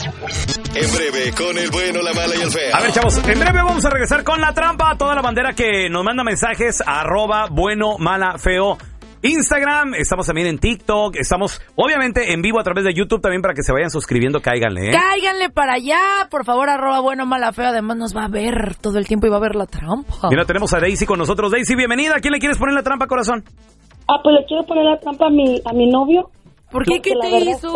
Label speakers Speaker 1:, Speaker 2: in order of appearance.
Speaker 1: En breve, con el bueno, la mala y el feo.
Speaker 2: A ver, chavos, en breve vamos a regresar con la trampa. Toda la bandera que nos manda mensajes, @bueno, mala, feo. Instagram, estamos también en TikTok, estamos obviamente en vivo a través de YouTube también para que se vayan suscribiendo, cáiganle, ¿eh?
Speaker 3: Cáiganle para allá, por favor, @bueno, mala, feo. Además nos va a ver todo el tiempo y va a ver la trampa.
Speaker 2: Mira, tenemos a Daisy con nosotros. Daisy, bienvenida. ¿A quién le quieres poner la trampa, corazón?
Speaker 4: Pues le quiero poner la trampa a mi novio.
Speaker 3: ¿Por qué? ¿Qué te hizo?